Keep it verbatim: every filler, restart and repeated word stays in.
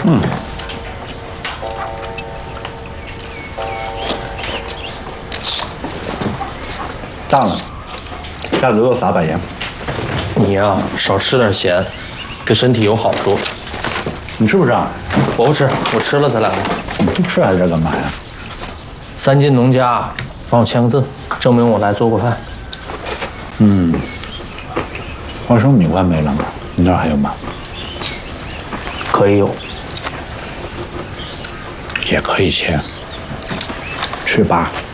嗯，大了，下次给我撒把盐。 你呀、啊，少吃点咸，对身体有好处。 你吃不吃啊？ 我不吃，我吃了才来的。 你不吃还在这干嘛呀？ 三金农家，帮我签个字，证明我来做过饭。 嗯，花生米快没了，你那儿还有吗？ 可以有， 也可以切。去吧。